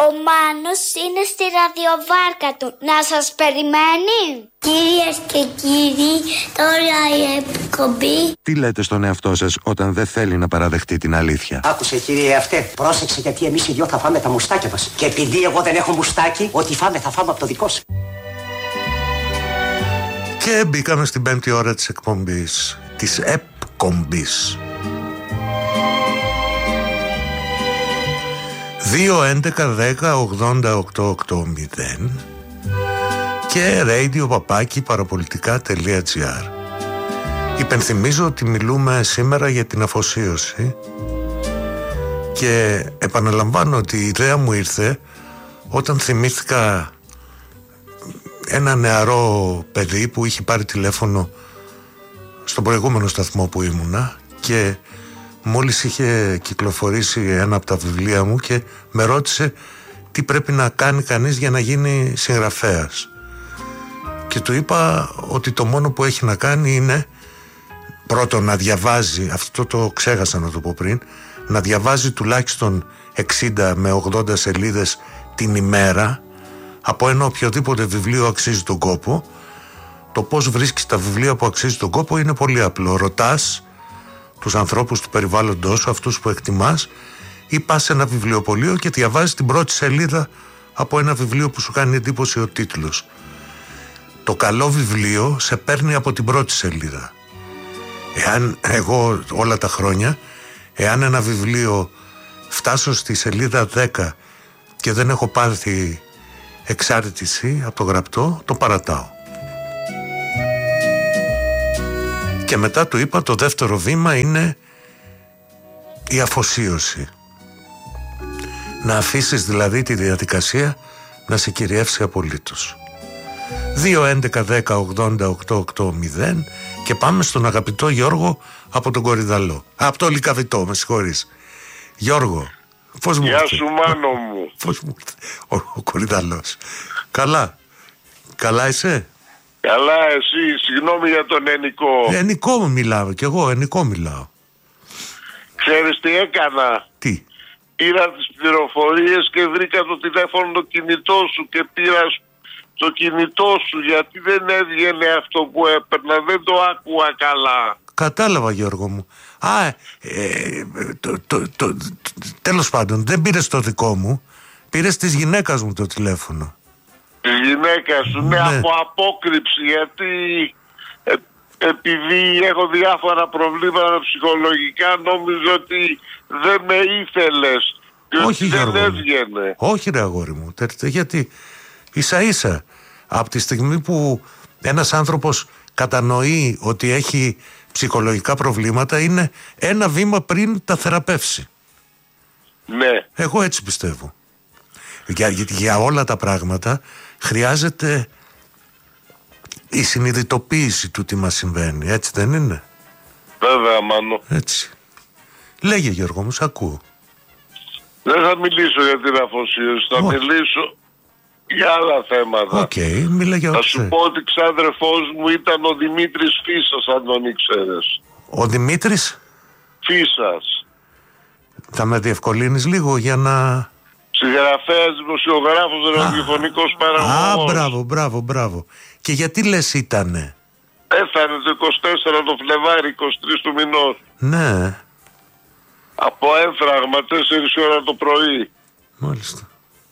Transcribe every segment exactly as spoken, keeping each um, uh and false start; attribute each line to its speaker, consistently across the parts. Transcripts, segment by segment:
Speaker 1: Ο Μάνος είναι στη ραδιοβάρκα του. Να σας περιμένει. Κυρίες και κύριοι, τώρα η εκπομπή.
Speaker 2: Τι λέτε στον εαυτό σας όταν δεν θέλει να παραδεχτεί την αλήθεια?
Speaker 3: Άκουσε κύριε αυτέ, πρόσεξε γιατί εμείς οι δυο θα φάμε τα μουστάκια μας. Και επειδή εγώ δεν έχω μουστάκι, ό,τι φάμε θα φάμε από το δικό σου.
Speaker 4: Και μπήκαμε στην πέμπτη ώρα της εκπομπής, της εκπομπής. δύο έντεκα δέκα ογδόντα οκτώ ογδόντα και radio παπάκι παραπολιτικά.gr. Υπενθυμίζω ότι μιλούμε σήμερα για την αφοσίωση και επαναλαμβάνω ότι η ιδέα μου ήρθε όταν θυμήθηκα ένα νεαρό παιδί που είχε πάρει τηλέφωνο στον προηγούμενο σταθμό που ήμουνα και μόλις είχε κυκλοφορήσει ένα από τα βιβλία μου και με ρώτησε τι πρέπει να κάνει κανείς για να γίνει συγγραφέας. Και του είπα ότι το μόνο που έχει να κάνει είναι πρώτον να διαβάζει, αυτό το ξέχασα να το πω πριν, να διαβάζει τουλάχιστον εξήντα με ογδόντα σελίδες την ημέρα από ένα οποιοδήποτε βιβλίο αξίζει τον κόπο. Το πώς βρίσκεις τα βιβλία που αξίζει τον κόπο είναι πολύ απλό. Ρωτάς τους ανθρώπους του περιβάλλοντος σου, αυτούς που εκτιμάς, ή πας σε ένα βιβλιοπωλείο και διαβάζεις την πρώτη σελίδα από ένα βιβλίο που σου κάνει εντύπωση ο τίτλος. Το καλό βιβλίο σε παίρνει από την πρώτη σελίδα. Εάν εγώ όλα τα χρόνια, εάν ένα βιβλίο φτάσω στη σελίδα δέκα και δεν έχω πάθει εξάρτηση από το γραπτό, το παρατάω. Και μετά του είπα το δεύτερο βήμα είναι η αφοσίωση. Να αφήσεις δηλαδή τη διαδικασία να σε κυριεύσει απολύτως. δύο έντεκα δέκα ογδόντα οκτώ ογδόντα και πάμε στον αγαπητό Γιώργο από τον Κορυδαλό. Από το Λυκαβητό, με συγχωρείς. Γιώργο, πώς μου
Speaker 5: Γεια σου Μάνο μου.
Speaker 4: Πώς μου ο, ο Κορυδαλός. Καλά. Καλά είσαι?
Speaker 5: Καλά εσύ, συγγνώμη για τον Ενικό.
Speaker 4: Ενικό μιλάω κι εγώ, ενικό μιλάω.
Speaker 5: Ξέρεις τι έκανα?
Speaker 4: Τι?
Speaker 5: Πήρα τις πληροφορίες και βρήκα το τηλέφωνο το κινητό σου και πήρα το κινητό σου γιατί δεν έβγαινε αυτό που έπαιρνα, δεν το άκουα καλά.
Speaker 4: Κατάλαβα Γιώργο μου. Α, ε, το, το, το, το, τέλος πάντων δεν πήρες το δικό μου, πήρες της γυναίκας μου το τηλέφωνο.
Speaker 5: Τη γυναίκα σου, ναι,
Speaker 4: ναι,
Speaker 5: από απόκρυψη, γιατί ε, επειδή έχω διάφορα προβλήματα ψυχολογικά νόμιζα ότι δεν με ήθελες και
Speaker 4: όχι,
Speaker 5: ότι δεν
Speaker 4: Γιώργο,
Speaker 5: έβγαινε.
Speaker 4: όχι ρε αγόρι μου, γιατί ίσα ίσα από τη στιγμή που ένας άνθρωπος κατανοεί ότι έχει ψυχολογικά προβλήματα είναι ένα βήμα πριν τα θεραπεύσει.
Speaker 5: Ναι.
Speaker 4: Εγώ έτσι πιστεύω. Για, για, για όλα τα πράγματα χρειάζεται η συνειδητοποίηση του τι μας συμβαίνει, έτσι δεν είναι?
Speaker 5: Βέβαια Μάνο.
Speaker 4: Έτσι. Λέγε Γιώργο μου, σ' ακούω.
Speaker 5: Δεν θα μιλήσω για την αφοσίωση, θα
Speaker 4: oh.
Speaker 5: μιλήσω για άλλα θέματα.
Speaker 4: Οκ, okay, μίλα για
Speaker 5: θα
Speaker 4: ό,τι
Speaker 5: σου
Speaker 4: θες.
Speaker 5: πω ότι ξάδερφός μου ήταν ο Δημήτρης Φίσας, αν τον ήξερες.
Speaker 4: Ο Δημήτρης
Speaker 5: Φίσας.
Speaker 4: Θα με διευκολύνεις λίγο για να...
Speaker 5: Συγγραφέας, δημοσιογράφος, ραδιοφωνικός παραγωγός.
Speaker 4: Α, μπράβο, μπράβο, μπράβο. Και γιατί λες ήτανε?
Speaker 5: Πέθανε το είκοσι τέσσερα το Φλεβάρι, είκοσι τρεις του μηνός.
Speaker 4: Ναι.
Speaker 5: Από έμφραγμα, τέσσερις ώρα το πρωί.
Speaker 4: Μάλιστα.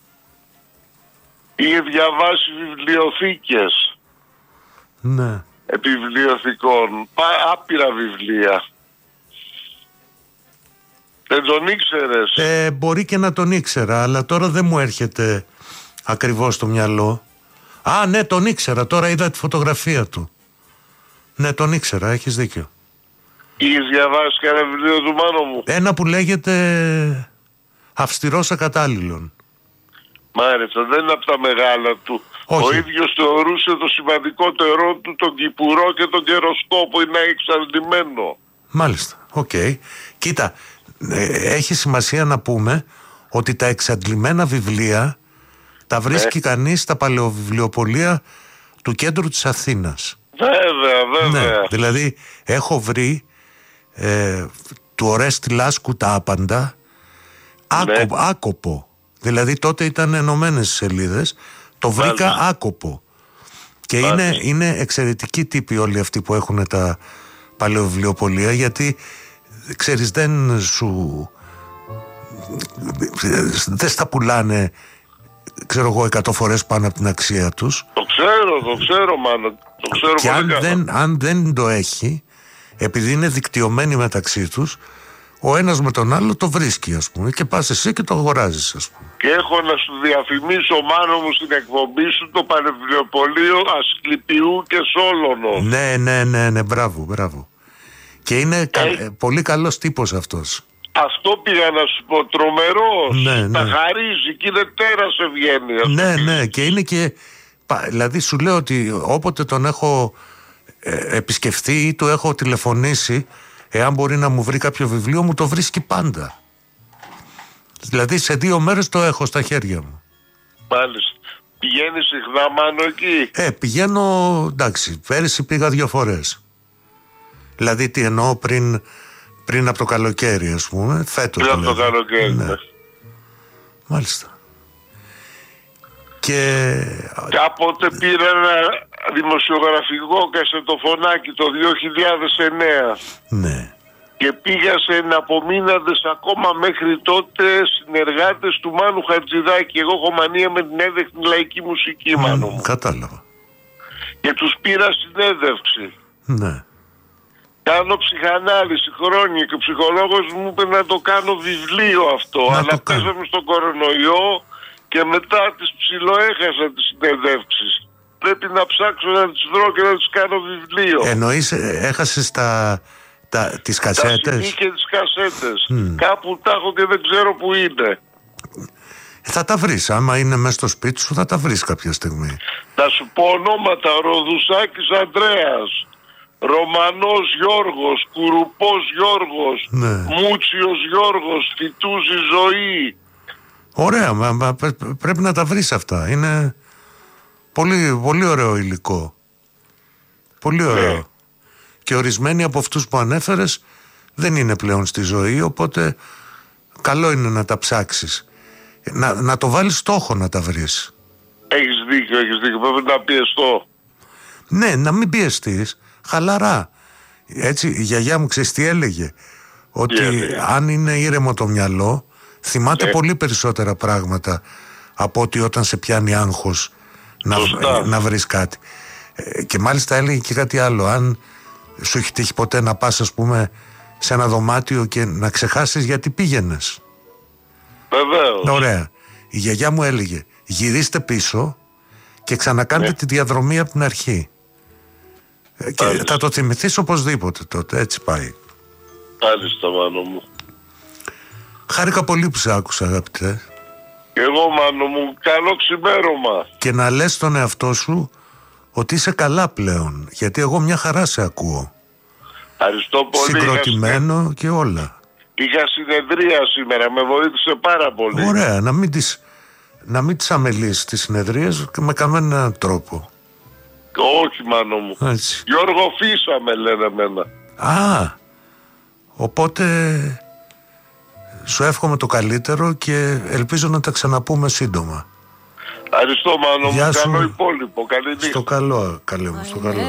Speaker 5: Είχε διαβάσει βιβλιοθήκες.
Speaker 4: Ναι.
Speaker 5: Επιβιβλιοθηκών. Πά, άπειρα βιβλία. Δεν τον ήξερες?
Speaker 4: Ε, μπορεί και να τον ήξερα, αλλά τώρα δεν μου έρχεται ακριβώς στο μυαλό. Α, ναι, τον ήξερα, τώρα είδα τη φωτογραφία του. Ναι, τον ήξερα, έχεις δίκιο.
Speaker 5: Είχες διαβάσει κανένα βιβλίο του Μάνο μου?
Speaker 4: Ένα που λέγεται Αυστηρός Ακατάλληλον.
Speaker 5: Μάλιστα, δεν είναι από τα μεγάλα του.
Speaker 4: Όχι.
Speaker 5: Ο ίδιος θεωρούσε το σημαντικότερό του τον κυπουρό και τον καιροσκόπο, είναι εξαντλημένο.
Speaker 4: Μάλιστα, οκ. Okay. Κοίτα, ε, έχει σημασία να πούμε ότι τα εξαντλημένα βιβλία τα βρίσκει ε. κανείς στα παλαιοβιβλιοπωλεία του κέντρου της Αθήνας.
Speaker 5: Βέβαια, βέβαια.
Speaker 4: Ναι, δηλαδή έχω βρει ε, του Ορέστη Λάσκου τα άπαντα άκο,
Speaker 5: ναι.
Speaker 4: άκοπο Δηλαδή τότε ήταν ενωμένες σελίδες. Το βρήκα
Speaker 5: Μάλιστα.
Speaker 4: άκοπο. Και είναι, είναι εξαιρετικοί τύποι όλοι αυτοί που έχουν τα παλαιοβιβλιοπωλεία, γιατί ξέρεις, δεν σου δεν στα πουλάνε, ξέρω εγώ, εκατό φορές πάνω από την αξία τους.
Speaker 5: Το ξέρω, το ξέρω μάλλον. Το ξέρω.
Speaker 4: Και αν
Speaker 5: καλά.
Speaker 4: δεν, αν δεν το έχει, επειδή είναι δικτυωμένοι μεταξύ τους, ο ένας με τον άλλο το βρίσκει, ας πούμε, και πας εσύ και το αγοράζεις, ας πούμε.
Speaker 5: Και έχω να σου διαφημίσω, Μάνο μου, στην εκπομπή σου το Πανεπιστημιοπωλείο Ασκληπιού και Σόλωνος.
Speaker 4: Ναι, ναι, ναι, ναι, μπράβο, μπράβο. Και είναι κα,
Speaker 5: Ε.
Speaker 4: πολύ καλός τύπος αυτός.
Speaker 5: Αυτό πήγα να σου πω, τρομερός.
Speaker 4: Ναι, ναι.
Speaker 5: Τα χαρίζει και είναι τέρας ευγένειας.
Speaker 4: Ναι, ναι, και είναι και. πα- Δηλαδή σου λέω ότι όποτε τον έχω ε, επισκεφθεί ή του έχω τηλεφωνήσει, εάν μπορεί να μου βρει κάποιο βιβλίο, μου το βρίσκει πάντα. Δηλαδή σε δύο μέρες το έχω στα χέρια μου.
Speaker 5: Μάλιστα. Πηγαίνει συχνά, Μάνο, εκεί.
Speaker 4: Ε, πηγαίνω, εντάξει, πέρυσι πήγα δύο φορές. Δηλαδή τι εννοώ, πριν, πριν από το καλοκαίρι, ας πούμε, φέτος.
Speaker 5: Πριν από το
Speaker 4: δηλαδή.
Speaker 5: καλοκαίρι.
Speaker 4: Ναι.
Speaker 5: Ναι.
Speaker 4: Μάλιστα. Και
Speaker 5: Κάποτε πήρα ένα δημοσιογραφικό κασετοφωνάκι το δύο χιλιάδες εννέα
Speaker 4: ναι.
Speaker 5: και πήγα σε εναπομείναντες ακόμα μέχρι τότε συνεργάτες του Μάνου Χατζηδάκη. Εγώ έχω μανία με την έδεχτη λαϊκή μουσική, Μάνο μου.
Speaker 4: Μ, κατάλαβα.
Speaker 5: Και τους πήρα συνέντευξη.
Speaker 4: Ναι.
Speaker 5: Κάνω ψυχανάλυση χρόνια και ο ψυχολόγος μου είπε να το κάνω βιβλίο αυτό.
Speaker 4: Να
Speaker 5: αλλά
Speaker 4: το κάνω.
Speaker 5: πέσαμε στον κορονοϊό και μετά τις ψιλοέχασα τις συνεντεύξεις. Πρέπει να ψάξω να τις βρω και να τις κάνω βιβλίο.
Speaker 4: Εννοείς ε, έχασες τα, τα, τις
Speaker 5: Τα σι ντι
Speaker 4: κασέτες.
Speaker 5: και τις κασέτες. Κάπου τα έχω και δεν ξέρω που είναι.
Speaker 4: Θα τα βρεις, άμα είναι μέσα στο σπίτι σου θα τα βρεις κάποια στιγμή.
Speaker 5: Θα σου πω ονόματα. Ροδουσάκης Ανδρέας, Ρωμανός Γιώργος, Κουρουπός Γιώργος,
Speaker 4: Ναι.
Speaker 5: Μούτσιος Γιώργος, Φυτούζη Ζωή.
Speaker 4: Ωραία, μα, μα, πρέ- πρέπει να τα βρεις αυτά. Είναι πολύ, πολύ ωραίο υλικό. Πολύ ωραίο.
Speaker 5: Ναι.
Speaker 4: Και ορισμένοι από αυτούς που ανέφερες δεν είναι πλέον στη ζωή, οπότε καλό είναι να τα ψάξεις. Να, να το βάλεις στόχο να τα βρεις.
Speaker 5: Έχεις δίκιο, έχεις δίκιο. Πρέπει να πιεστώ.
Speaker 4: Ναι, να μην πιεστείς, χαλαρά. Έτσι, η γιαγιά μου ξέρεις τι έλεγε? Ότι
Speaker 5: Τι έλεγε?
Speaker 4: αν είναι ήρεμο το μυαλό, θυμάται
Speaker 5: Ναι.
Speaker 4: πολύ περισσότερα πράγματα από ότι όταν σε πιάνει άγχος να,
Speaker 5: Σωστά.
Speaker 4: να βρεις κάτι. Ε, Και μάλιστα έλεγε και κάτι άλλο. Αν σου έχει τύχει ποτέ να πας, ας πούμε, σε ένα δωμάτιο και να ξεχάσεις γιατί πήγαινες.
Speaker 5: Βεβαίως.
Speaker 4: Ωραία. Η γιαγιά μου έλεγε γυρίστε πίσω και ξανακάντε
Speaker 5: Ναι.
Speaker 4: τη διαδρομή από την αρχή. Ε, Και
Speaker 5: Μάλιστα.
Speaker 4: θα το θυμηθείς οπωσδήποτε τότε. Έτσι πάει.
Speaker 5: Μάλιστα, Μάνο μου.
Speaker 4: Χάρηκα πολύ που σε άκουσα, αγαπητέ.
Speaker 5: Και εγώ, Μάνο μου, καλό ξημέρωμα.
Speaker 4: Και να λες στον εαυτό σου ότι είσαι καλά πλέον. Γιατί εγώ μια χαρά σε ακούω.
Speaker 5: Ευχαριστώ πολύ.
Speaker 4: Συγκροτημένο και όλα.
Speaker 5: Είχα συνεδρία σήμερα, με βοήθησε πάρα πολύ.
Speaker 4: Ωραία, να μην τις, να μην τις αμελείς τις συνεδρίες με κανέναν τρόπο.
Speaker 5: Όχι, Μάνο μου.
Speaker 4: Έτσι.
Speaker 5: Γιώργο Φίσα με λένε εμένα.
Speaker 4: Α, οπότε σου εύχομαι το καλύτερο και ελπίζω να τα ξαναπούμε σύντομα.
Speaker 5: Ευχαριστώ, Μάνο μου.
Speaker 4: Γεια σου.
Speaker 5: Καλό υπόλοιπο. Καλή νύχτα.
Speaker 4: Στο καλό, καλέ μου, στο καλό.